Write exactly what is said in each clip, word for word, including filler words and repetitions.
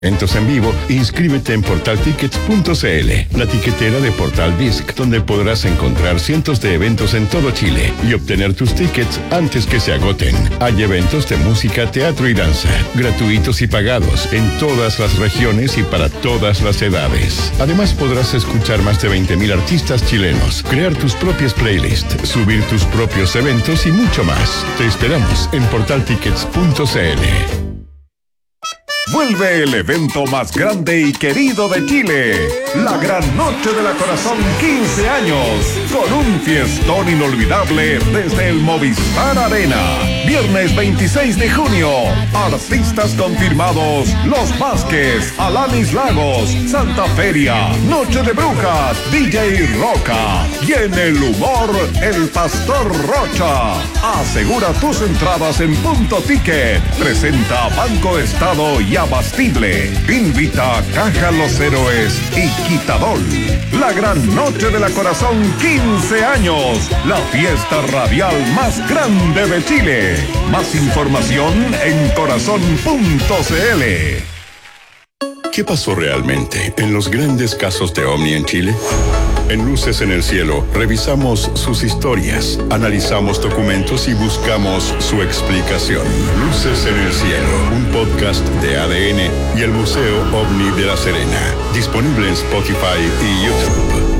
Eventos en vivo, inscríbete en portal tickets punto c l, la tiquetera de Portal Disc, donde podrás encontrar cientos de eventos en todo Chile y obtener tus tickets antes que se agoten. Hay eventos de música, teatro y danza, gratuitos y pagados, en todas las regiones y para todas las edades. Además podrás escuchar más de veinte mil artistas chilenos, crear tus propias playlists, subir tus propios eventos y mucho más. Te esperamos en portal tickets punto c l. Vuelve el evento más grande y querido de Chile, la Gran Noche de la Corazón quince años, con un fiestón inolvidable desde el Movistar Arena. Viernes veintiséis de junio, artistas confirmados: Los Vázquez, Alanis Lagos, Santa Feria, Noche de Brujas, D J Roca y en el humor, el Pastor Rocha. Asegura tus entradas en Punto Ticket. Presenta Banco Estado y Abastible. Invita Caja Los Héroes y Quitadol. La Gran Noche de la Corazón quince años. La fiesta radial más grande de Chile. Más información en corazón punto c l. ¿Qué pasó realmente en los grandes casos de OVNI en Chile? En Luces en el Cielo revisamos sus historias, analizamos documentos y buscamos su explicación. Luces en el Cielo, un podcast de A D N y el Museo OVNI de La Serena, disponible en Spotify y YouTube.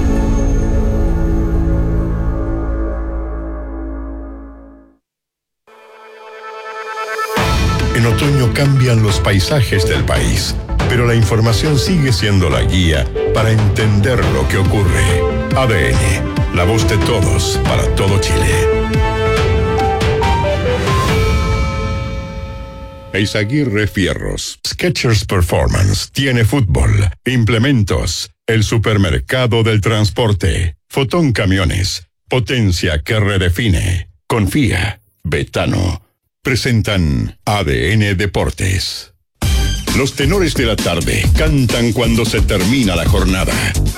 En otoño cambian los paisajes del país, pero la información sigue siendo la guía para entender lo que ocurre. A D N, la voz de todos para todo Chile. Eizaguirre Fierros. Skechers Performance tiene fútbol, implementos, el supermercado del transporte, Fotón Camiones, potencia que redefine. Confía, Betano. Presentan A D N Deportes. Los tenores de la tarde cantan cuando se termina la jornada.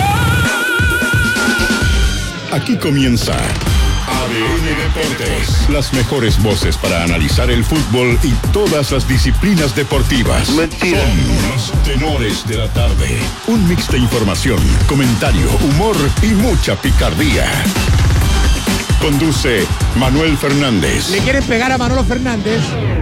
Aquí comienza A D N Deportes. Las mejores voces para analizar el fútbol y todas las disciplinas deportivas. Mentira. Son los tenores de la tarde. Un mix de información, comentario, humor y mucha picardía. Conduce Manuel Fernández. ¿Le quieren pegar a Manolo Fernández?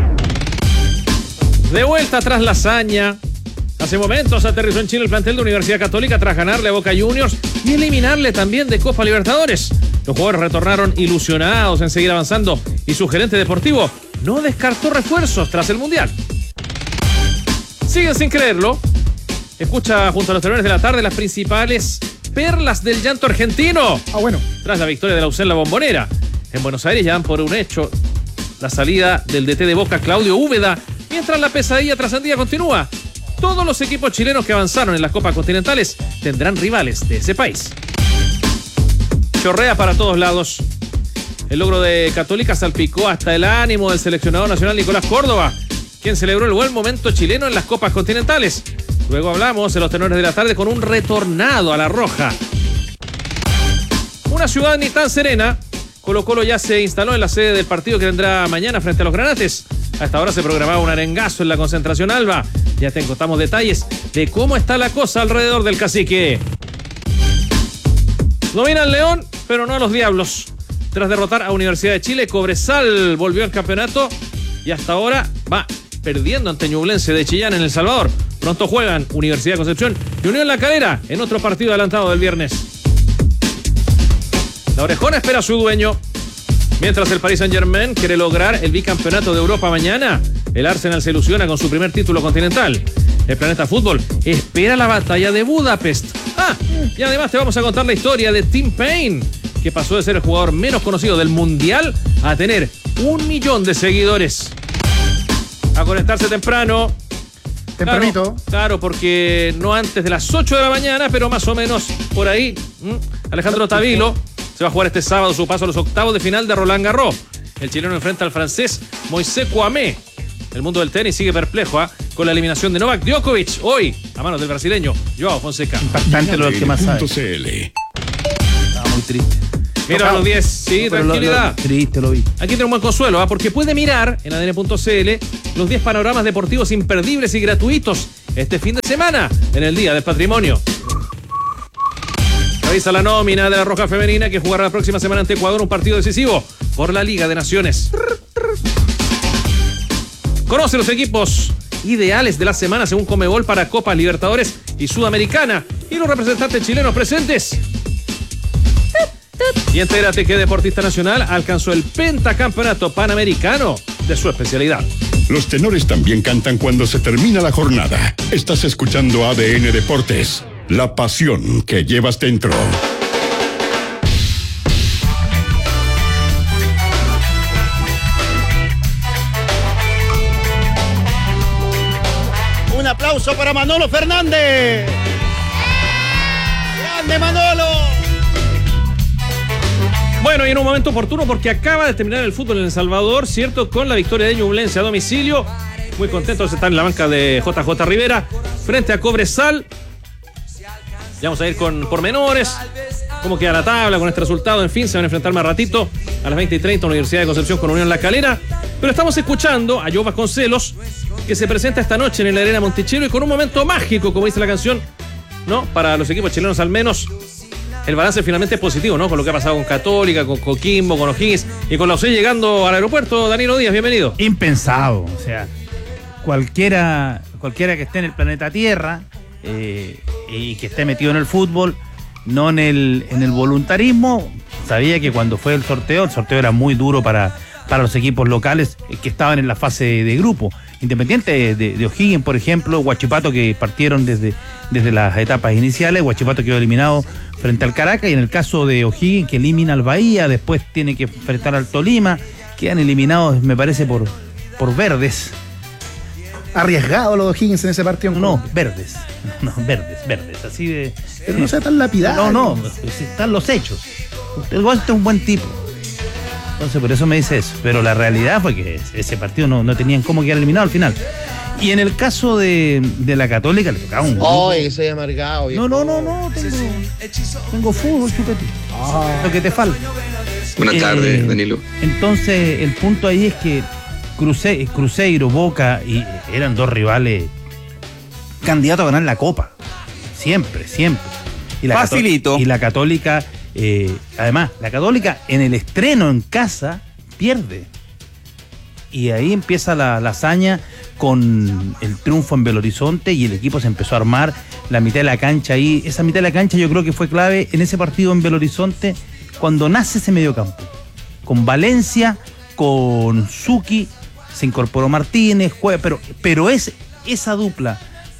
De vuelta tras la hazaña. Hace momentos aterrizó en Chile el plantel de Universidad Católica tras ganarle a Boca Juniors y eliminarle también de Copa Libertadores. Los jugadores retornaron ilusionados en seguir avanzando y su gerente deportivo no descartó refuerzos tras el Mundial. Siguen sin creerlo. Escucha junto a los tenores de la tarde las principales perlas del llanto argentino. Ah, bueno. Tras la victoria de la U C en la Bombonera. En Buenos Aires ya dan por un hecho la salida del D T de Boca, Claudio Úbeda, mientras la pesadilla trascendida continúa. Todos los equipos chilenos que avanzaron en las Copas Continentales tendrán rivales de ese país. Chorrea para todos lados. El logro de Católica salpicó hasta el ánimo del seleccionador nacional Nicolás Córdoba, quien celebró el buen momento chileno en las Copas Continentales. Luego hablamos en los tenores de la tarde con un retornado a la roja. Una ciudad ni tan serena. Colo-Colo ya se instaló en la sede del partido que tendrá mañana frente a los Granates. Hasta ahora se programaba un arengazo en la concentración alba. Ya te contamos detalles de cómo está la cosa alrededor del cacique. Domina el León, pero no a los Diablos. Tras derrotar a Universidad de Chile, Cobresal volvió al campeonato y hasta ahora va perdiendo ante Ñublense de Chillán en El Salvador. Pronto juegan Universidad de Concepción y Unión La Calera en otro partido adelantado del viernes. La Orejona espera a su dueño. Mientras el Paris Saint-Germain quiere lograr el bicampeonato de Europa mañana, el Arsenal se ilusiona con su primer título continental. El Planeta Fútbol espera la batalla de Budapest. Ah, y además te vamos a contar la historia de Tim Payne, que pasó de ser el jugador menos conocido del Mundial a tener un millón de seguidores. A conectarse temprano. Tempranito. Claro, claro, porque no antes de las ocho de la mañana, pero más o menos por ahí. ¿Mm? Alejandro Tavilo se va a jugar este sábado su paso a los octavos de final de Roland Garros. El chileno enfrenta al francés Moisés Kouamé. El mundo del tenis sigue perplejo ¿eh? con la eliminación de Novak Djokovic hoy a manos del brasileño Joao Fonseca. Impactante lo que más sabe. C L. Estaba muy triste. Mira a los diez, sí, Pero tranquilidad. Lo, lo, triste lo vi. Aquí tiene un buen consuelo, ¿eh? porque puede mirar en A D N punto C L los diez panoramas deportivos imperdibles y gratuitos este fin de semana, en el Día del Patrimonio. Revisa la nómina de la Roja Femenina, que jugará la próxima semana ante Ecuador, un partido decisivo por la Liga de Naciones. Conoce los equipos ideales de la semana según Conmebol para Copa Libertadores y Sudamericana y los representantes chilenos presentes. Y entérate que Deportista Nacional alcanzó el pentacampeonato panamericano de su especialidad. Los tenores también cantan cuando se termina la jornada. Estás escuchando A D N Deportes, la pasión que llevas dentro. Un aplauso para Manolo Fernández. ¡Grande Manolo! Bueno, y en un momento oportuno porque acaba de terminar el fútbol en El Salvador, ¿cierto? Con la victoria de Ñublense a domicilio. Muy contentos de estar en la banca de J J Rivera frente a Cobresal. Ya vamos a ir con pormenores, cómo queda la tabla con este resultado. En fin, se van a enfrentar más ratito a las veinte y treinta Universidad de Concepción con Unión La Calera. Pero estamos escuchando a Joe Vasconcelos, que se presenta esta noche en la Arena Monticello y con un momento mágico, como dice la canción, ¿no? Para los equipos chilenos al menos. El balance finalmente es positivo, ¿no? Con lo que ha pasado con Católica, con Coquimbo, con O'Higgins y con la U C llegando al aeropuerto. Danilo Díaz, bienvenido. Impensado, o sea, cualquiera, cualquiera que esté en el planeta Tierra eh, y que esté metido en el fútbol, no en el, en el voluntarismo, sabía que cuando fue el sorteo, el sorteo era muy duro para, para los equipos locales que estaban en la fase de grupo. Independiente de, de, de O'Higgins, por ejemplo, Huachipato, que partieron desde, desde las etapas iniciales, Huachipato quedó eliminado frente al Caracas, y en el caso de O'Higgins, que elimina al Bahía, después tiene que enfrentar al Tolima, quedan eliminados, me parece, por, por verdes. Arriesgado los O'Higgins en ese partido. No, no, verdes. No, verdes, verdes, así de... Pero no sea tan lapidario. No, no, están los hechos. El Goste es un buen tipo. Entonces, por eso me dice eso. Pero la realidad fue que ese partido no, no tenían cómo quedar eliminado al final. Y en el caso de, de la Católica, le tocaba un... Ay, que soy amargado. No, no, no, no, tengo, tengo fútbol, chupete. Ah. Lo que te falta. Buenas eh, tardes, Danilo. Entonces, el punto ahí es que Cruze, Cruzeiro, Boca, y eran dos rivales candidatos a ganar la Copa. Siempre, siempre. Y la Facilito. Cató- y la Católica, eh, además, la Católica en el estreno en casa pierde. Y ahí empieza la, la hazaña con el triunfo en Belo Horizonte y el equipo se empezó a armar la mitad de la cancha ahí. Esa mitad de la cancha yo creo que fue clave en ese partido en Belo Horizonte cuando nace ese mediocampo. Con Valencia, con Zucchi, se incorporó Martínez, juega, pero, pero es esa dupla,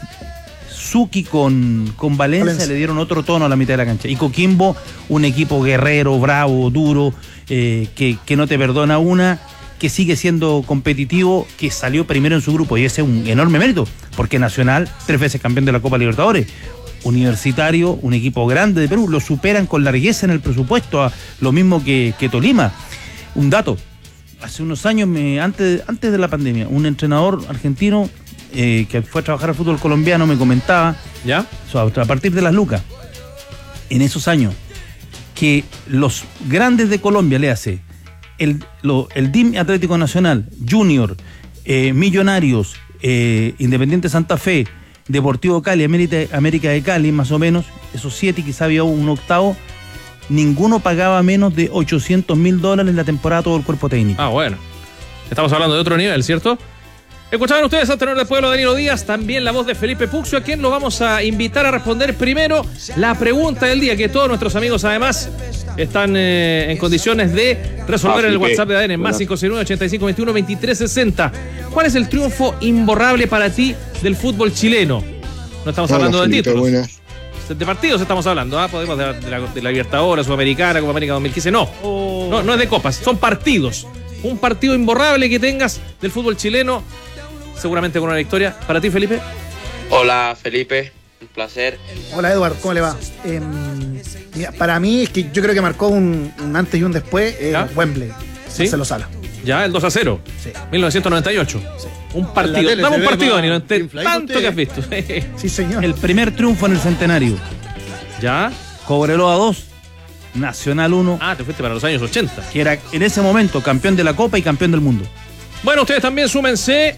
Zucchi con, con Valencia, Valencia, le dieron otro tono a la mitad de la cancha. Y Coquimbo, un equipo guerrero, bravo, duro, eh, que, que no te perdona una, que sigue siendo competitivo, que salió primero en su grupo, y ese es un enorme mérito, porque Nacional, tres veces campeón de la Copa Libertadores, Universitario, un equipo grande de Perú, lo superan con largueza en el presupuesto, a, lo mismo que, que Tolima. Un dato, hace unos años, me, antes, antes de la pandemia, un entrenador argentino eh, que fue a trabajar al fútbol colombiano me comentaba, ¿ya? O sea, a partir de las lucas, en esos años, que los grandes de Colombia, le hace el, lo, el D I M Atlético Nacional, Junior, eh, Millonarios, eh, Independiente Santa Fe, Deportivo Cali, América, América de Cali, más o menos, esos siete, quizá había un octavo, ninguno pagaba menos de ochocientos mil dólares la temporada todo el cuerpo técnico. Ah, bueno. Estamos hablando de otro nivel, ¿cierto? Escuchaban ustedes al tenor del pueblo Danilo Díaz, también la voz de Felipe Puxio, a quien lo vamos a invitar a responder primero la pregunta del día, que todos nuestros amigos además están eh, en condiciones de resolver ah, en el WhatsApp de A D N, más cinco cero uno, ochenta y cinco veintiuno, veintitrés sesenta. ¿Cuál es el triunfo imborrable para ti del fútbol chileno? No estamos Hola, hablando Felipe, de títulos. Buenas. De partidos estamos hablando, ¿ah? Podemos de la, de la, de la Libertadores, Sudamericana, Copa América dos mil quince, no. Oh. no. No es de copas, son partidos. Un partido imborrable que tengas del fútbol chileno, seguramente con una victoria. ¿Para ti, Felipe? Hola, Felipe, un placer. Hola, Eduardo, ¿cómo le va? Eh, mira, para mí es que yo creo que marcó un, un antes y un después eh, Wembley, ¿sí? Marcelo Sala. Ya, el dos a cero, sí. mil novecientos noventa y ocho. Sí. Un partido, dame un partido, Danilo, entre tanto que has visto. Sí, señor. El primer triunfo en el centenario. ¿Ya? Cobreloa dos, Nacional uno. Ah, te fuiste para los años ochenta. Que era en ese momento campeón de la Copa y campeón del mundo. Bueno, ustedes también súmense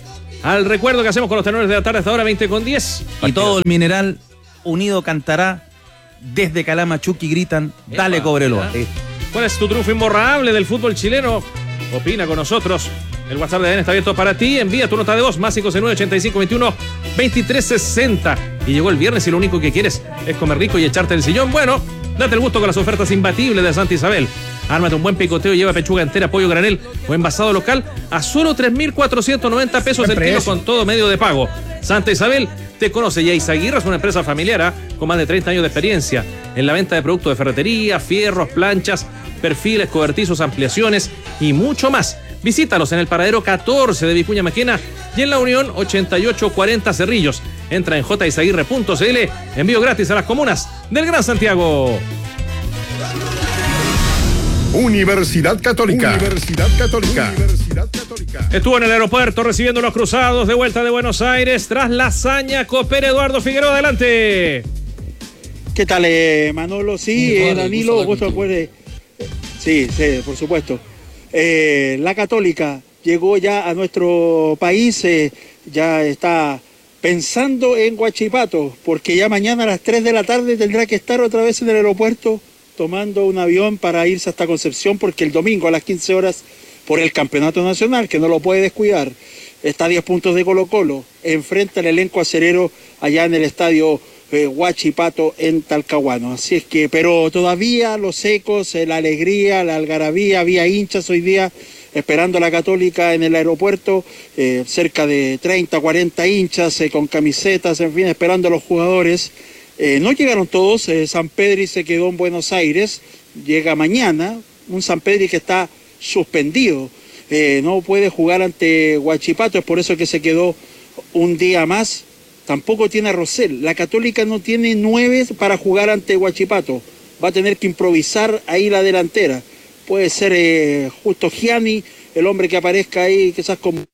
al recuerdo que hacemos con los tenores de la tarde hasta ahora veinte con diez. Y todo el Mineral unido cantará. Desde Calamachuqui gritan, dale Epa, Cobreloa. ¿ya? ¿Cuál es tu triunfo imborrable del fútbol chileno? Opina con nosotros. El WhatsApp de A D N está abierto para ti. Envía tu nota de voz, más cinco seis nueve, ochenta y cinco veintiuno, veintitrés sesenta. Y llegó el viernes y lo único que quieres es comer rico y echarte en el sillón. Bueno, date el gusto con las ofertas imbatibles de Santa Isabel. Ármate un buen picoteo, lleva pechuga entera, pollo granel o envasado local a solo tres mil cuatrocientos noventa pesos el kilo con todo medio de pago. Santa Isabel te conoce y Eizaguirre es una empresa familiar ¿eh? con más de treinta años de experiencia en la venta de productos de ferretería, fierros, planchas, perfiles, cobertizos, ampliaciones y mucho más. Visítalos en el paradero catorce de Vicuña Maquena y en la Unión ochenta y ocho cuarenta Cerrillos. Entra en j izaguirre punto c l. Envío gratis a las comunas del Gran Santiago. Universidad Católica. Universidad Católica. Universidad Católica. Estuvo en el aeropuerto recibiendo los cruzados de vuelta de Buenos Aires tras la hazaña. Coopera Eduardo Figueroa, adelante. ¿Qué tal, eh, Manolo? Sí, eh, Danilo, vos te acuerdas. Sí, sí, por supuesto. Eh, la Católica llegó ya a nuestro país, eh, ya está pensando en Huachipato, porque ya mañana a las tres de la tarde tendrá que estar otra vez en el aeropuerto tomando un avión para irse hasta Concepción, porque el domingo a las quince horas, por el Campeonato Nacional, que no lo puede descuidar, está a diez puntos de Colo Colo, enfrenta al elenco acerero allá en el estadio eh, Huachipato en Talcahuano. Así es que, pero todavía los ecos, eh, la alegría, la algarabía, había hinchas hoy día esperando a la Católica en el aeropuerto, eh, cerca de treinta, cuarenta hinchas eh, con camisetas, en fin, esperando a los jugadores. Eh, no llegaron todos, eh, San Pedri se quedó en Buenos Aires, llega mañana, un San Pedri que está suspendido, eh, no puede jugar ante Huachipato, es por eso que se quedó un día más. Tampoco tiene a Rosell, la Católica no tiene nueve para jugar ante Huachipato, va a tener que improvisar ahí la delantera, puede ser eh, Justo Gianni, el hombre que aparezca ahí, quizás como...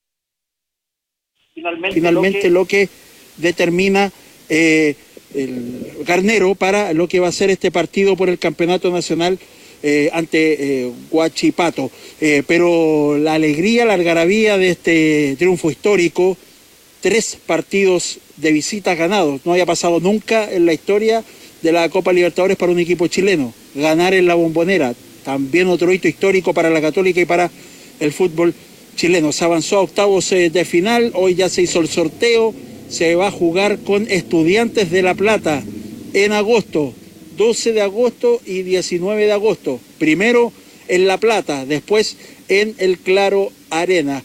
Finalmente, Finalmente lo que, lo que determina... Eh, el Garnero para lo que va a ser este partido por el Campeonato Nacional eh, ante eh, Huachipato. Eh, pero la alegría, la algarabía de este triunfo histórico, tres partidos de visitas ganados, no había pasado nunca en la historia de la Copa Libertadores para un equipo chileno, ganar en la Bombonera, también otro hito histórico para la Católica y para el fútbol chileno. Se avanzó a octavos eh, de final, hoy ya se hizo el sorteo. Se va a jugar con Estudiantes de La Plata en agosto, doce de agosto y diecinueve de agosto. Primero en La Plata, después en el Claro Arena.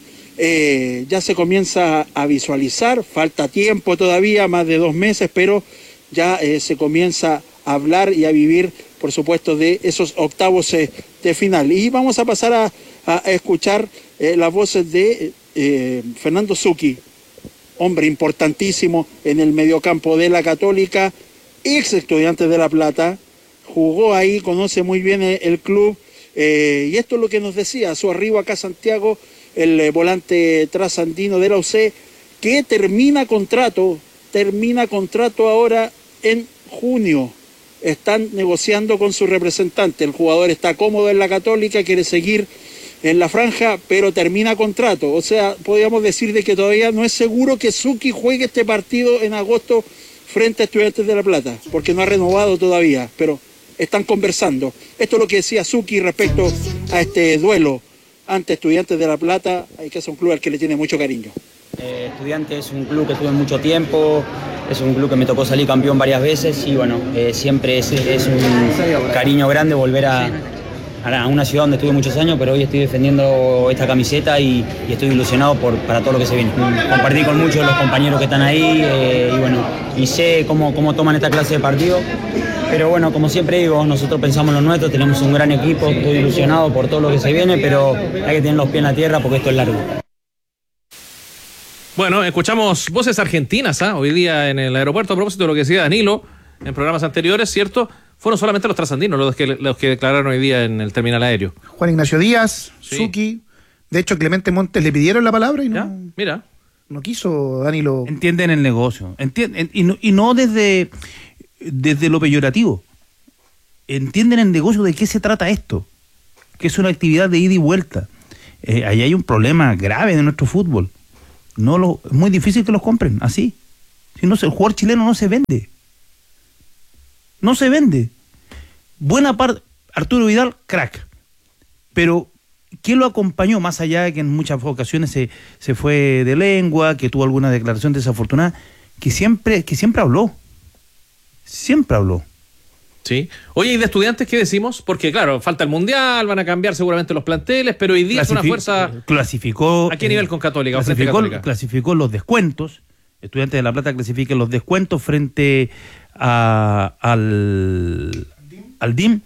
Eh, ya se comienza a visualizar, falta tiempo todavía, más de dos meses, pero ya eh, se comienza a hablar y a vivir, por supuesto, de esos octavos eh, de final. Y vamos a pasar a, a escuchar eh, las voces de eh, Fernando Zucchi, hombre importantísimo en el mediocampo de la Católica, ex Estudiantes de La Plata, jugó ahí, conoce muy bien el, el club, eh, y esto es lo que nos decía, a su arribo acá Santiago, el eh, volante trasandino de la U C, que termina contrato, termina contrato ahora en junio, están negociando con su representante, el jugador está cómodo en la Católica, quiere seguir en la franja, pero termina contrato. O sea, podríamos decir de que todavía no es seguro que Zucchi juegue este partido en agosto frente a Estudiantes de La Plata, porque no ha renovado todavía, pero están conversando. Esto es lo que decía Zucchi respecto a este duelo ante Estudiantes de La Plata, que es un club al que le tiene mucho cariño. Eh, Estudiantes es un club que tuve mucho tiempo, es un club que me tocó salir campeón varias veces y bueno, eh, siempre es, es un cariño grande volver a... a una ciudad donde estuve muchos años, pero hoy estoy defendiendo esta camiseta y, y estoy ilusionado por, para todo lo que se viene. Compartí con muchos de los compañeros que están ahí eh, y bueno, y sé cómo, cómo toman esta clase de partido, pero bueno, como siempre digo, nosotros pensamos en lo nuestro, tenemos un gran equipo, estoy ilusionado por todo lo que se viene, pero hay que tener los pies en la tierra porque esto es largo. Bueno, escuchamos voces argentinas ¿eh? hoy día en el aeropuerto a propósito de lo que decía Danilo en programas anteriores, ¿cierto? Fueron solamente los trasandinos los que, los que declararon hoy día en el terminal aéreo. Juan Ignacio Díaz, Sí. Zucchi, de hecho Clemente Montes le pidieron la palabra y no, ¿Ya? Mira. no quiso Danilo. Entienden el negocio. Entienden, y, no, y no desde, desde lo peyorativo. Entienden el negocio de qué se trata esto. Que es una actividad de ida y vuelta. Eh, ahí hay un problema grave de nuestro fútbol. no lo, es muy difícil que los compren, así. Si no, el jugador chileno no se vende. No se vende. Buena parte, Arturo Vidal, crack. Pero, ¿qué lo acompañó? Más allá de que en muchas ocasiones se, se fue de lengua, que tuvo alguna declaración desafortunada, que siempre, que siempre habló. Siempre habló. Sí. Oye, ¿y de Estudiantes qué decimos? Porque, claro, falta el Mundial, van a cambiar seguramente los planteles, pero hoy día Clasific- es una fuerza... Clasificó... ¿A qué nivel con Católica? Clasificó, Católica? clasificó los descuentos. Estudiantes de La Plata clasifica los descuentos frente a, al, al D I M.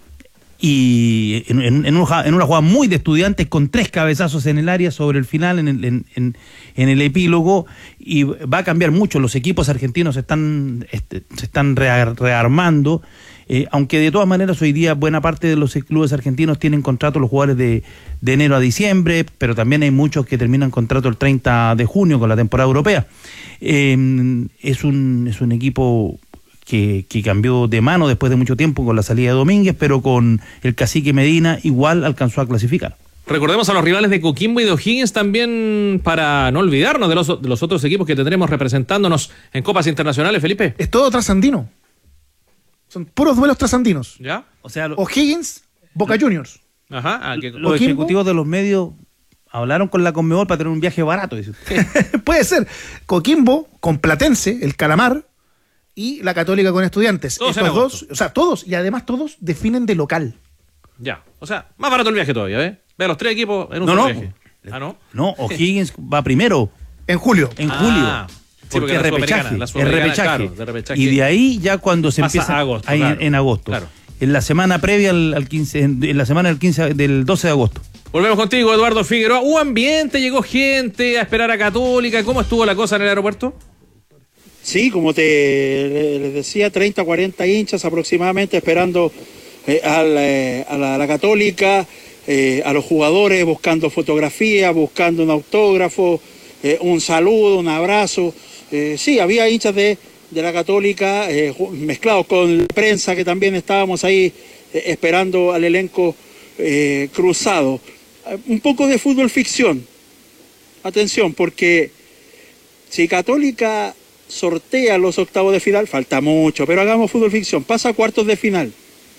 Y en, en, en, una, en una jugada muy de Estudiantes, con tres cabezazos en el área sobre el final, en el, en, en, en el epílogo, y va a cambiar mucho. Los equipos argentinos se están, este, se están rearmando, eh, aunque de todas maneras hoy día buena parte de los clubes argentinos tienen contrato los jugadores de, de enero a diciembre, pero también hay muchos que terminan contrato el treinta de junio con la temporada europea. Eh, es un, es un equipo... Que, que cambió de mano después de mucho tiempo con la salida de Domínguez, pero con el Cacique Medina igual alcanzó a clasificar. Recordemos a los rivales de Coquimbo y de O'Higgins también, para no olvidarnos de los, de los otros equipos que tendremos representándonos en copas internacionales, Felipe. Es todo trasandino. Son puros duelos trasandinos. ¿Ya? O sea, lo, O'Higgins, Boca Juniors. Ajá. Ah, que, los ejecutivos de los medios hablaron con la Conmebol para tener un viaje barato. Dice. Puede ser. Coquimbo con Platense, el Calamar, y la Católica con Estudiantes. Todos Estos dos, o sea, todos, y además todos definen de local. Ya, o sea, más barato el viaje todavía, ¿eh? Ve a los tres equipos en un no, solo no. viaje. Ah, ¿no? No, O'Higgins va primero. En julio. En Ah, julio. sí, porque, porque es la repechaje. Sudamericana, la Es Sudamericana, repechaje. claro, de repechaje. Y de ahí ya cuando se Pasa empieza a agosto, ahí, claro. en agosto. Claro. En la semana previa al, al quince, en, en la semana del quince del doce de agosto. Volvemos contigo, Eduardo Figueroa. Hubo ambiente, llegó gente a esperar a Católica. ¿Cómo estuvo la cosa en el aeropuerto? Sí, como te les decía, treinta, cuarenta hinchas aproximadamente esperando eh, al, eh, a, la, a la Católica, eh, a los jugadores buscando fotografías, buscando un autógrafo, eh, un saludo, un abrazo. Eh, sí, había hinchas de, de la Católica eh, mezclados con la prensa, que también estábamos ahí eh, esperando al elenco eh, cruzado. Un poco de fútbol ficción. Atención, porque si Católica sortea los octavos de final, falta mucho, pero hagamos fútbol ficción, pasa a cuartos de final.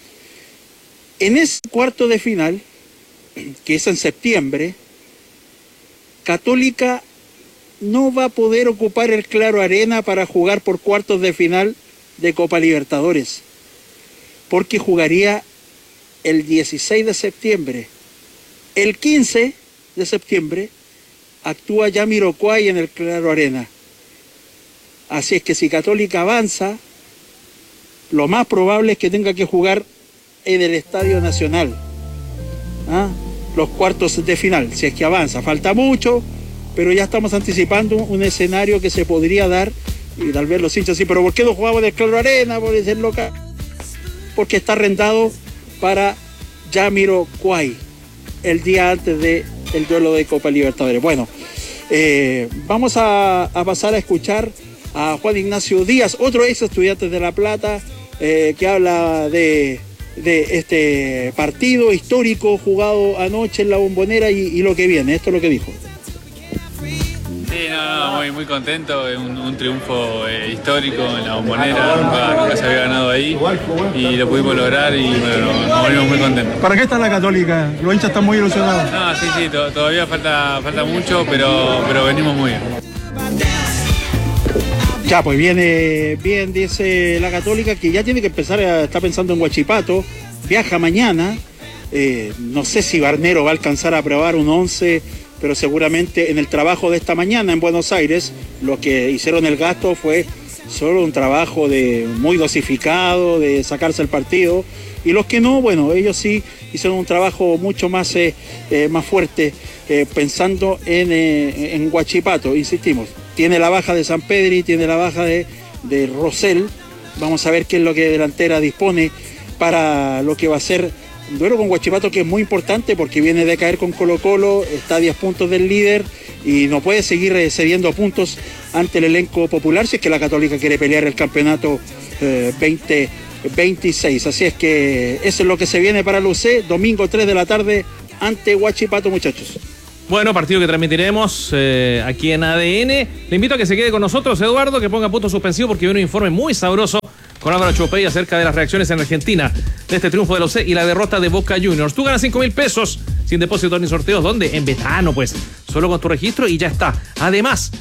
En ese cuarto de final, que es en septiembre, Católica no va a poder ocupar el Claro Arena para jugar por cuartos de final de Copa Libertadores, porque jugaría el dieciséis de septiembre. El quince de septiembre actúa Jamiroquai en el Claro Arena. Así es que si Católica avanza, lo más probable es que tenga que jugar en el Estadio Nacional. ¿Ah? Los cuartos de final, si es que avanza. Falta mucho, pero ya estamos anticipando un escenario que se podría dar, y tal vez los hinchas sí, pero ¿por qué no jugamos en el Claro Arena? Por ser local. Porque está arrendado para Jamiroquai el día antes del duelo de Copa Libertadores. Bueno, eh, vamos a, a pasar a escuchar a Juan Ignacio Díaz, otro ex estudiante de La Plata, eh, que habla de, de este partido histórico jugado anoche en la Bombonera y, y lo que viene. Esto es lo que dijo. Sí, no, no, muy, muy contento, es un, un triunfo eh, histórico en la Bombonera, nunca, nunca se había ganado ahí y lo pudimos lograr y bueno, nos volvimos muy contentos. ¿Para qué está la Católica? Los hinchas están muy ilusionados. No, sí, sí, to, todavía falta, falta mucho, pero, pero venimos muy bien. Ya, pues viene bien, dice la Católica, que ya tiene que empezar a estar pensando en Huachipato, viaja mañana, eh, no sé si Barnero va a alcanzar a probar un once, pero seguramente en el trabajo de esta mañana en Buenos Aires, lo que hicieron el gasto fue solo un trabajo de muy dosificado, de sacarse el partido, y los que no, bueno, ellos sí hicieron un trabajo mucho más, eh, eh, más fuerte, eh, pensando en, eh, en Huachipato, insistimos. Tiene la baja de San Pedri, tiene la baja de, de Rosell. Vamos a ver qué es lo que delantera dispone para lo que va a ser un duelo con Huachipato, que es muy importante porque viene de caer con Colo Colo, está a diez puntos del líder y no puede seguir cediendo puntos ante el elenco popular si es que la Católica quiere pelear el campeonato eh, veinte veintiséis. Así es que eso es lo que se viene para la U C, domingo tres de la tarde ante Huachipato, muchachos. Bueno, partido que transmitiremos eh, aquí en A D N. Le invito a que se quede con nosotros, Eduardo, que ponga punto suspensivo porque viene un informe muy sabroso con Álvaro Choupey acerca de las reacciones en Argentina de este triunfo de los C y la derrota de Boca Juniors. Tú ganas cinco mil pesos sin depósito ni sorteos. ¿Dónde? En Betano, pues. Solo con tu registro y ya está. Además,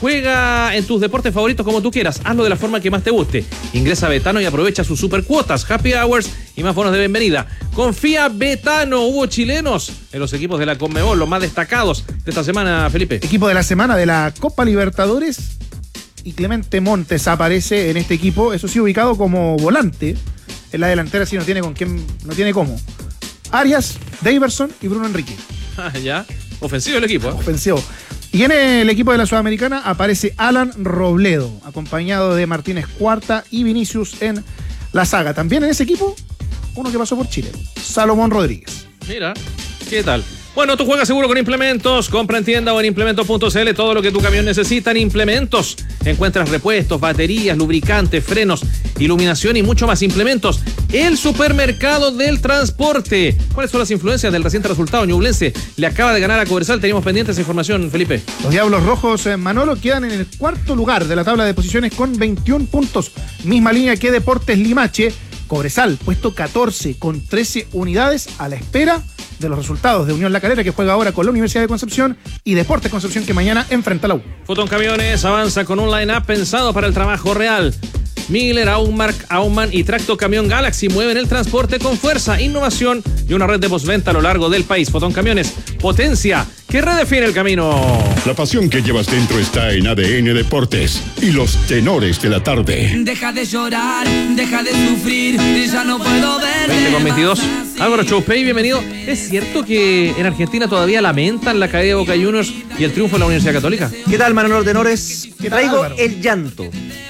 juega en tus deportes favoritos como tú quieras. Hazlo de la forma que más te guste. Ingresa a Betano y aprovecha sus super cuotas, happy hours y más bonos de bienvenida. Confía Betano. Hubo chilenos en los equipos de la Conmebol, los más destacados de esta semana, Felipe. Equipo de la semana de la Copa Libertadores. Y Clemente Montes aparece en este equipo, eso sí, ubicado como volante. En la delantera sí no tiene con quién, no tiene cómo. Arias, Daverson y Bruno Enrique. Ah, ya. Ofensivo el equipo, ¿eh? Ofensivo. Y en el equipo de la Sudamericana aparece Alan Robledo, acompañado de Martínez Cuarta y Vinicius en la saga. También en ese equipo, uno que pasó por Chile, Salomón Rodríguez. Mira, ¿qué tal? Bueno, tú juegas seguro con Implementos. Compra en tienda o en implementos punto c l todo lo que tu camión necesita en Implementos. Encuentras repuestos, baterías, lubricantes, frenos, iluminación y mucho más. Implementos, el supermercado del transporte. ¿Cuáles son las influencias del reciente resultado? Ñublense le acaba de ganar a Cobresal. Teníamos pendiente esa información, Felipe. Los Diablos Rojos, eh, Manolo, quedan en el cuarto lugar de la tabla de posiciones con veintiún puntos. Misma línea que Deportes Limache. Cobresal, puesto catorce con trece unidades a la espera de los resultados de Unión La Calera, que juega ahora con la Universidad de Concepción, y Deportes Concepción, que mañana enfrenta a la U. Foton Camiones avanza con un line-up pensado para el trabajo real. Miller, Aumark, Aumann y Tracto Camión Galaxy mueven el transporte con fuerza, innovación y una red de postventa a lo largo del país. Foton Camiones, potencia que redefine el camino. La pasión que llevas dentro está en A D N Deportes y los tenores de la tarde. Deja de llorar, deja de sufrir, ya no puedo ver. veinte con veintidós. Álvaro Choupey, bienvenido. ¿Es cierto que en Argentina todavía lamentan la caída de Boca Juniors y el triunfo de la Universidad Católica? ¿Qué tal, Manolo Tenores? Traigo el llanto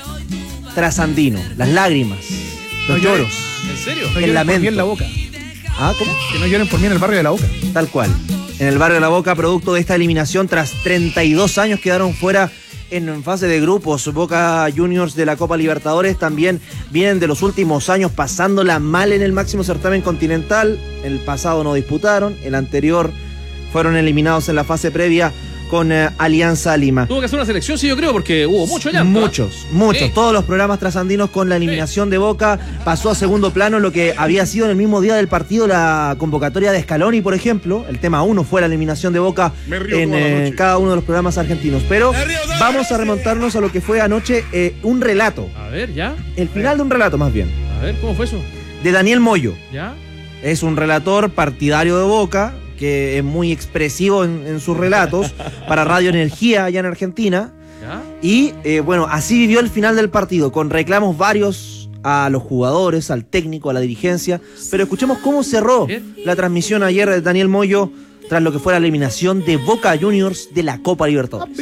trasandino, las lágrimas, los no lloros. ¿En serio? No el lamento. Por mí en la Boca. ¿Ah, cómo? Que no lloren por mí en el barrio de la Boca. Tal cual. En el barrio de la Boca, producto de esta eliminación, tras treinta y dos años quedaron fuera en fase de grupos. Boca Juniors de la Copa Libertadores también vienen de los últimos años pasándola mal en el máximo certamen continental. El pasado no disputaron, el anterior fueron eliminados en la fase previa con eh, Alianza Lima. Tuvo que hacer una selección, sí, yo creo, porque hubo mucho llanto. Muchos, ¿eh? muchos. Sí. Todos los programas trasandinos con la eliminación sí. de Boca. Pasó a segundo plano lo que había sido en el mismo día del partido la convocatoria de Scaloni, por ejemplo. El tema uno fue la eliminación de Boca en eh, cada uno de los programas argentinos. Pero vamos a remontarnos a lo que fue anoche eh, un relato. A ver, ¿ya? El final de un relato, más bien. A ver, ¿cómo fue eso? De Daniel Moyo. ¿Ya? Es un relator partidario de Boca, que es muy expresivo en, en sus relatos, para Radio Energía allá en Argentina. ¿Ya? Y eh, bueno, así vivió el final del partido, con reclamos varios a los jugadores, al técnico, a la dirigencia. Pero escuchemos cómo cerró ¿Bien? la transmisión ayer de Daniel Moyo tras lo que fue la eliminación de Boca Juniors de la Copa Libertadores.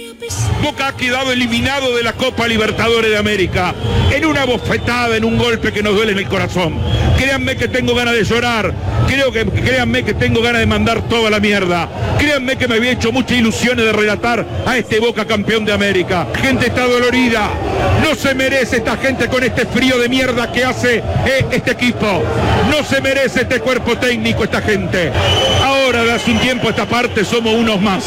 Boca ha quedado eliminado de la Copa Libertadores de América en una bofetada, en un golpe que nos duele en el corazón. Créanme que tengo ganas de llorar, creo que, créanme que tengo ganas de mandar toda la mierda. Créanme que me había hecho muchas ilusiones de relatar a este Boca campeón de América. Gente está dolorida, no se merece esta gente con este frío de mierda que hace eh, este equipo. No se merece este cuerpo técnico, esta gente. Ahora, de hace un tiempo a esta parte, somos unos más.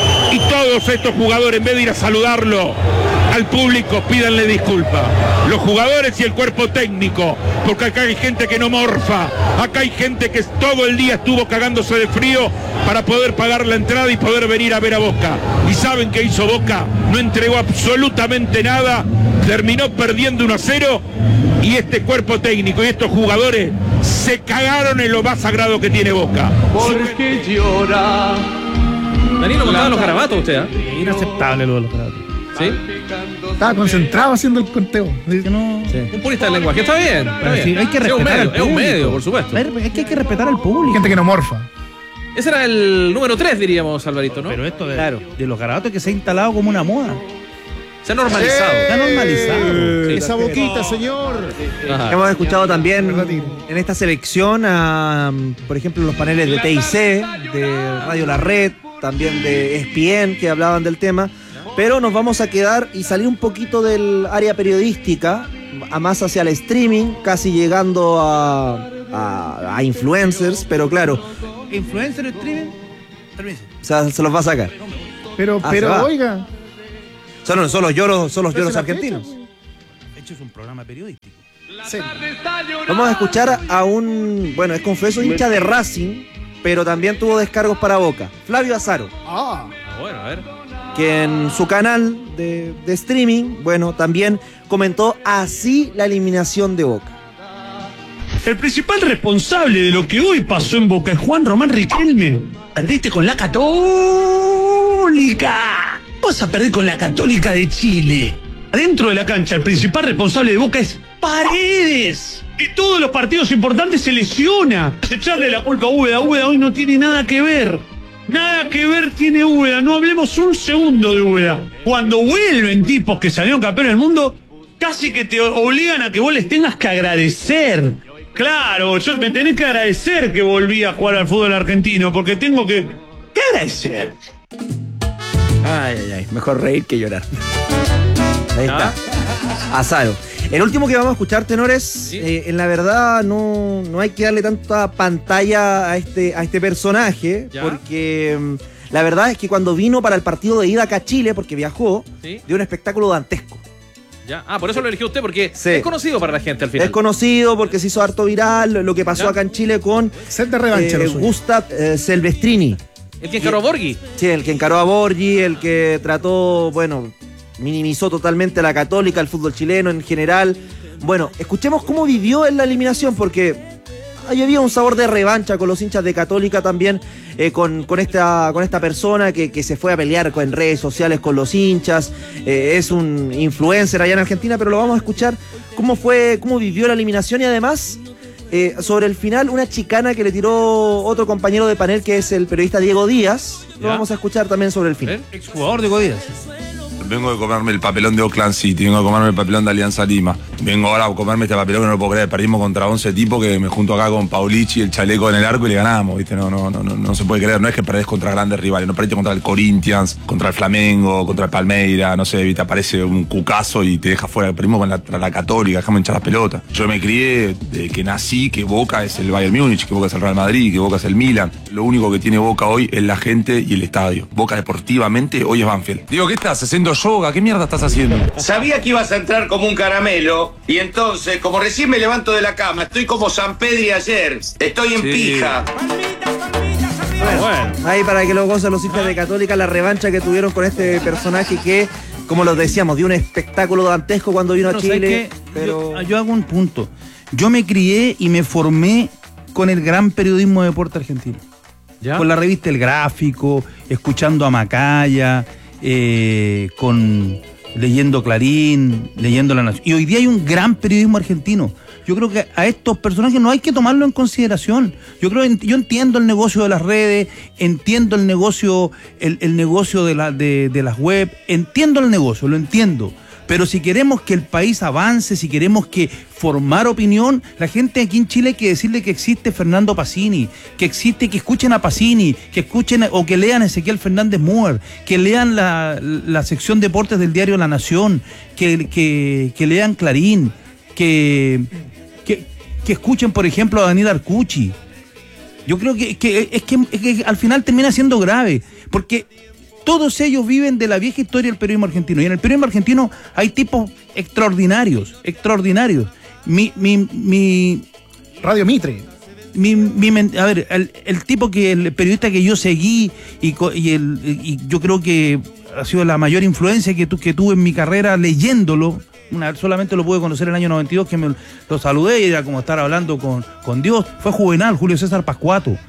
Y todos estos jugadores, en vez de ir a saludarlo al público, pídanle disculpas. Los jugadores y el cuerpo técnico, porque acá hay gente que no morfa, acá hay gente que todo el día estuvo cagándose de frío para poder pagar la entrada y poder venir a ver a Boca. ¿Y saben qué hizo Boca? No entregó absolutamente nada, terminó perdiendo uno a cero, y este cuerpo técnico y estos jugadores se cagaron en lo más sagrado que tiene Boca. Porque llora. Danilo, contaba los garabatos usted, ¿eh? Inaceptable lo de los garabatos. ¿Sí? Estaba concentrado haciendo el conteo. Que no... sí. Un purista del lenguaje, está bien. Está bien. Sí, hay que respetar es un medio, al público. Es un medio, por supuesto. Es que hay que respetar al público. Hay gente que no morfa. Ese era el número tres, diríamos, Alvarito, ¿no? Pero esto de, claro. de los garabatos que se ha instalado como una moda. Se ha normalizado. Se ha normalizado. Eh, esa boquita, señor. Ajá. Hemos escuchado también en esta selección, a, por ejemplo, los paneles de T I C, de Radio La Red, también de E S P N, que hablaban del tema. Pero nos vamos a quedar y salir un poquito del área periodística, a más hacia el streaming, casi llegando a, a, a influencers, pero claro. ¿Influencer streaming? O sea, se los va a sacar. Pero, Ah, pero, se va. oiga. Son, son los lloros, son los Pero lloros se la argentinos. fecha, De hecho, es un programa periodístico. Sí. Vamos a escuchar a un, bueno, es confeso hincha de Racing, pero también tuvo descargos para Boca. Flavio Azaro, Ah, Ah, bueno, a ver. que en su canal de, de streaming, bueno, también comentó así la eliminación de Boca. El principal responsable de lo que hoy pasó en Boca es Juan Román Riquelme. Perdiste con la Católica. Vas a perder con la Católica de Chile. Adentro de la cancha, el principal responsable de Boca es Paredes. Y todos los partidos importantes se lesiona. Echarle la culpa a Úbeda. Úbeda hoy no tiene nada que ver. Nada que ver tiene Úbeda. No hablemos un segundo de Úbeda. Cuando vuelven tipos que salieron campeones del mundo, casi que te obligan a que vos les tengas que agradecer. Claro, yo me tenés que agradecer que volví a jugar al fútbol argentino, porque tengo que, que agradecer. Ay, ay, ay, mejor reír que llorar. Ahí está. Azaro. El último que vamos a escuchar, tenores, eh, en la verdad no, no hay que darle tanta pantalla a este, a este personaje, ¿Ya? porque mm, la verdad es que cuando vino para el partido de ida acá a Chile, porque viajó, Sí. dio un espectáculo dantesco. Ya. Ah, por eso lo eligió usted, porque Sí. es conocido para la gente al final. Es conocido porque se hizo harto viral lo que pasó ¿Ya? acá en Chile con set de revancha. eh, lo suyo. Gustav eh, Silvestrini. El que encaró a Borghi. Sí, el que encaró a Borgi, el que trató, bueno, minimizó totalmente a la Católica, el fútbol chileno en general. Bueno, escuchemos cómo vivió en la eliminación, porque ahí había un sabor de revancha con los hinchas de Católica también, eh, con, con, esta, con esta persona que, que se fue a pelear con, en redes sociales con los hinchas. Eh, es un influencer allá en Argentina, pero lo vamos a escuchar cómo fue, cómo vivió la eliminación y además... Eh, sobre el final, una chicana que le tiró otro compañero de panel, que es el periodista Diego Díaz. Lo ¿Ya? vamos a escuchar también sobre el final. Exjugador de Godías. Vengo de comerme el papelón de Oakland City, vengo de comerme el papelón de Alianza Lima. Vengo ahora a comerme este papelón que no lo puedo creer. Perdimos contra once tipos que me junto acá con Paulici, el chaleco en el arco y le ganamos, ¿viste? No, no, no, no, no se puede creer. No es que perdés contra grandes rivales, no perdiste contra el Corinthians, contra el Flamengo, contra el Palmeira, no sé, ¿viste? Aparece un cucazo y te deja fuera. Perdimos con la, la Católica, dejamos hinchar las pelotas. Yo me crié de que nací, que Boca es el Bayern Múnich, que Boca es el Real Madrid, que Boca es el Milan. Lo único que tiene Boca hoy es la gente y el estadio. Boca deportivamente hoy es Banfield. Digo, ¿qué estás haciendo yoga? ¿Qué mierda estás haciendo? Sabía que ibas a entrar como un caramelo y entonces, como recién me levanto de la cama, estoy como San Pedri ayer, estoy en Sí. pija. Bueno, ahí para que lo gocen los hinchas de Católica, la revancha que tuvieron con este personaje que, como los decíamos, dio un espectáculo dantesco cuando vino Bueno, a Chile. ¿sabes qué? Pero Yo, yo hago un punto. Yo me crié y me formé con el gran periodismo de deporte argentino. ¿Ya? Con la revista El Gráfico, escuchando a Macaya, eh, con leyendo Clarín, leyendo La Nación. Y hoy día hay un gran periodismo argentino. Yo creo que a estos personajes no hay que tomarlo en consideración. Yo creo, yo entiendo el negocio de las redes, entiendo el negocio, el, el negocio de, la, de, de las web, entiendo el negocio, lo entiendo. Pero si queremos que el país avance, si queremos que formar opinión, la gente aquí en Chile hay que decirle que existe Fernando Pacini, que existe, que escuchen a Pacini, que escuchen o que lean a Ezequiel Fernández Moore, que lean la, la sección deportes del diario La Nación, que, que, que lean Clarín, que, que, que escuchen, por ejemplo, a Daniel Arcucci. Yo creo que, que, es que, es que al final termina siendo grave, porque todos ellos viven de la vieja historia del periodismo argentino. Y en el periodismo argentino hay tipos extraordinarios, extraordinarios. Mi, mi, mi Radio Mitre. Mi, mi, a ver, el, el tipo que, el periodista que yo seguí y, y, el, y yo creo que ha sido la mayor influencia que, tu, que tuve en mi carrera leyéndolo. Una, solamente lo pude conocer en el año noventa y dos, que me lo saludé y era como estar hablando con, con Dios. Fue Juvenal, Julio César Pascuato.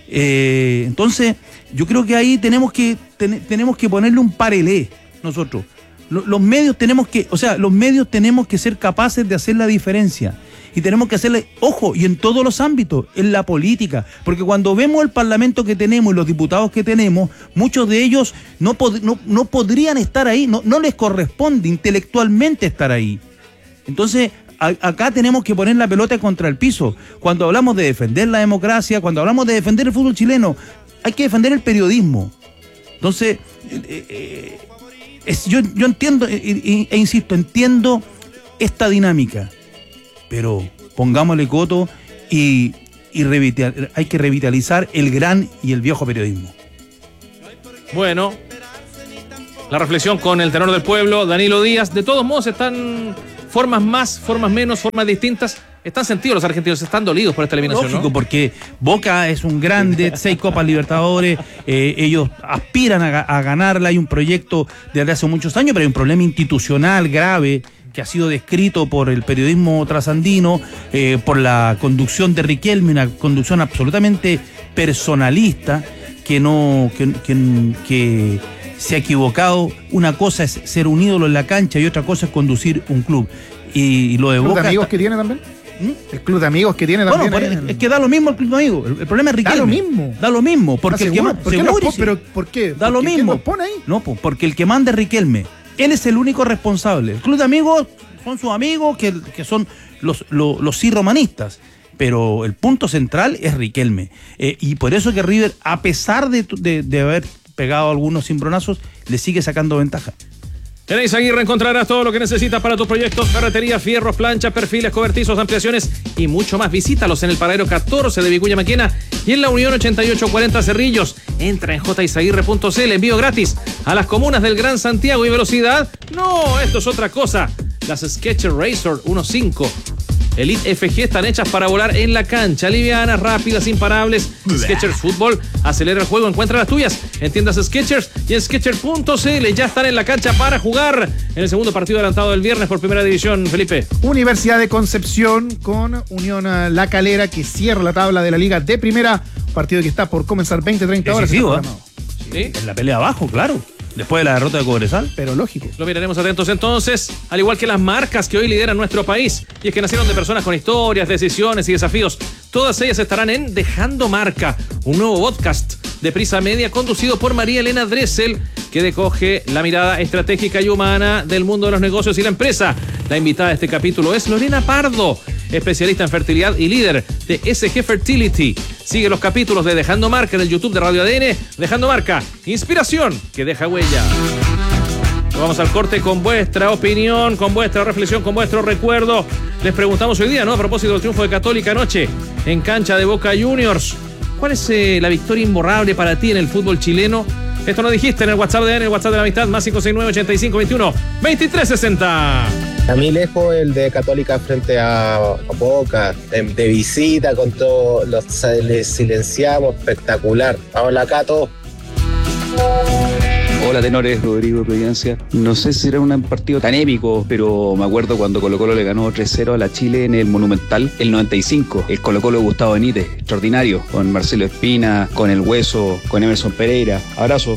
Eh, entonces, yo creo que ahí tenemos que ten, tenemos que ponerle un parelé nosotros. Los, los medios tenemos que, o sea, los medios tenemos que ser capaces de hacer la diferencia. Y tenemos que hacerle, ojo, y en todos los ámbitos, en la política, porque cuando vemos el parlamento que tenemos y los diputados que tenemos, muchos de ellos no, pod, no, no podrían estar ahí, no, no les corresponde intelectualmente estar ahí. Entonces, a, acá tenemos que poner la pelota contra el piso. Cuando hablamos de defender la democracia, cuando hablamos de defender el fútbol chileno, hay que defender el periodismo. Entonces, eh, eh, es, yo, yo entiendo, e, e, e insisto, entiendo esta dinámica. Pero pongámosle coto y, y revital, hay que revitalizar el gran y el viejo periodismo. Bueno, la reflexión con el tenor del pueblo, Danilo Díaz. De todos modos, están formas más, formas menos, formas distintas. Están sentidos los argentinos, están dolidos por esta eliminación. Lógico, ¿no? Porque Boca es un grande, seis Copas Libertadores, eh, ellos aspiran a, a ganarla, hay un proyecto desde hace muchos años, pero hay un problema institucional grave que ha sido descrito por el periodismo trasandino, eh, por la conducción de Riquelme, una conducción absolutamente personalista, que no, que, que, que se ha equivocado. Una cosa es ser un ídolo en la cancha y otra cosa es conducir un club. Y, y lo de ¿El club Boca de amigos está... que tiene también? ¿Mm? El club de amigos que tiene también. Bueno, en... es que da lo mismo el club de amigos. El, el problema es Riquelme. Da lo mismo. Da lo mismo. Porque el que ¿Seguro? ma- ¿Por qué seguro, los po- sí. pero ¿por qué? Da lo ¿Por qué? mismo. ¿Quién los pone ahí? No, pues, porque el que manda es Riquelme. Él es el único responsable. El club de amigos son sus amigos, que, que son los, los, los sí romanistas. Pero el punto central es Riquelme. Eh, y por eso que River, a pesar de, de, de haber pegado algunos cimbronazos, le sigue sacando ventaja. En Izaguirre encontrarás todo lo que necesitas para tus proyectos: ferretería, fierros, planchas, perfiles, cobertizos, ampliaciones y mucho más. Visítalos en el paradero catorce de Vicuña Maquena y en la Unión ochenta y ocho cuarenta Cerrillos. Entra en j izaguirre punto c l, envío gratis a las comunas del Gran Santiago. ¿Y velocidad? No, esto es otra cosa. Las Skechers Razor uno punto cinco Elite F G están hechas para volar en la cancha, livianas, rápidas, imparables. Skechers Fútbol acelera el juego, encuentra las tuyas en tiendas Skechers y en skechers punto c l. Ya están en la cancha para jugar en el segundo partido adelantado del viernes por Primera División, Felipe. Universidad de Concepción con Unión La Calera, que cierra la tabla de la Liga de Primera, partido que está por comenzar veinte treinta horas. Decisivo, está programado. ¿eh? En la pelea abajo, claro. Después de la derrota de Cobresal. Pero lógico. Lo miraremos atentos entonces, al igual que las marcas que hoy lideran nuestro país. Y es que nacieron de personas con historias, decisiones y desafíos. Todas ellas estarán en Dejando Marca, un nuevo podcast de Prisa Media conducido por María Elena Dressel, que recoge la mirada estratégica y humana del mundo de los negocios y la empresa. La invitada de este capítulo es Lorena Pardo, especialista en fertilidad y líder de S G Fertility. Sigue los capítulos de Dejando Marca en el YouTube de Radio A D N. Dejando Marca, inspiración que deja huella. Vamos al corte con vuestra opinión, con vuestra reflexión, con vuestro recuerdo. Les preguntamos hoy día, ¿no? A propósito del triunfo de Católica anoche en cancha de Boca Juniors. ¿Cuál es eh, la victoria imborrable para ti en el fútbol chileno? Esto lo dijiste en el WhatsApp de A D N, el WhatsApp de la amistad, más cinco seis nueve, ochenta y cinco veintiuno, veintitrés sesenta. A mí lejos el de Católica frente a, a Boca, de, de visita con todos los les silenciamos, espectacular. Hola Cato. Hola tenores, Rodrigo Providencia. No sé si será un partido tan épico, pero me acuerdo cuando Colo Colo le ganó tres cero a la Chile en el Monumental, el noventa y cinco. El Colo Colo de Gustavo Benítez, extraordinario, con Marcelo Espina, con El Hueso, con Emerson Pereira. Abrazo.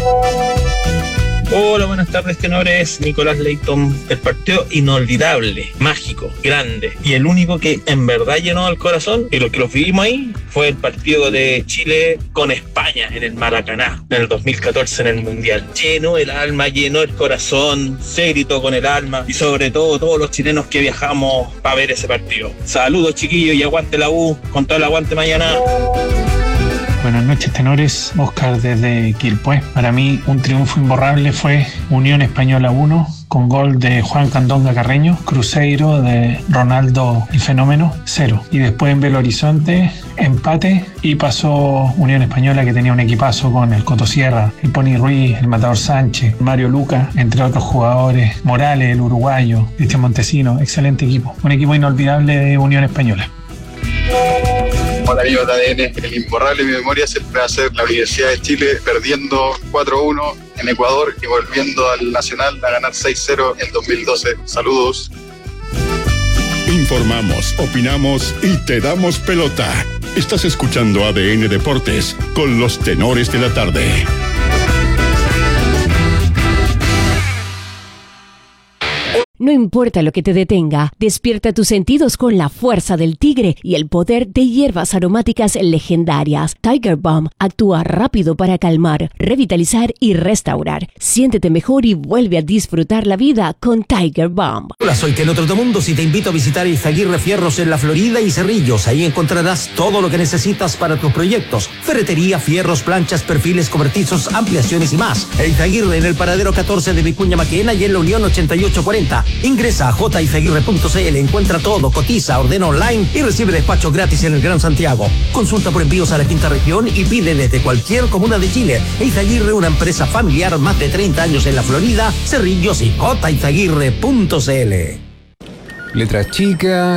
Hola, buenas tardes, tenores. Nicolás Leighton. El partido inolvidable, mágico, grande y el único que en verdad llenó el corazón, y lo que lo vivimos ahí, fue el partido de Chile con España en el Maracaná en el dos mil catorce en el Mundial. Llenó el alma, llenó el corazón, se gritó con el alma, y sobre todo todos los chilenos que viajamos para ver ese partido. Saludos, chiquillos, y aguante la U, con todo el aguante mañana. Buenas noches, tenores. Oscar desde Quilpué. Para mí, un triunfo imborrable fue Unión Española uno, con gol de Juan Candonga Carreño, Cruzeiro de Ronaldo el Fenómeno cero. Y después en Belo Horizonte, empate, y pasó Unión Española, que tenía un equipazo con el Coto Sierra, el Pony Ruiz, el Matador Sánchez, Mario Luca, entre otros jugadores, Morales, el uruguayo, Cristian Montesino. Excelente equipo. Un equipo inolvidable de Unión Española. Hola amigos de A D N, el imborrable de mi memoria siempre va a ser la Universidad de Chile perdiendo cuatro uno en Ecuador y volviendo al Nacional a ganar seis cero en dos mil doce. Saludos. Informamos, opinamos y te damos pelota. Estás escuchando A D N Deportes con los tenores de la tarde. No importa lo que te detenga, despierta tus sentidos con la fuerza del tigre y el poder de hierbas aromáticas legendarias. Tiger Balm actúa rápido para calmar, revitalizar y restaurar. Siéntete mejor y vuelve a disfrutar la vida con Tiger Balm. Hola, soy Keno Trotamundos y te invito a visitar Izaguirre Fierros en la Florida y Cerrillos. Ahí encontrarás todo lo que necesitas para tus proyectos: ferretería, fierros, planchas, perfiles, cobertizos, ampliaciones y más. Izaguirre en el paradero catorce de Vicuña Maquena y en la Unión ochenta y ocho cuarenta. Ingresa a j izaguirre punto c l, encuentra todo, cotiza, ordena online y recibe despacho gratis en el Gran Santiago. Consulta por envíos a la quinta región y pide desde cualquier comuna de Chile. Izaguirre, una empresa familiar, más de treinta años en la Florida, Cerrillos y j izaguirre punto c l. Letras chicas.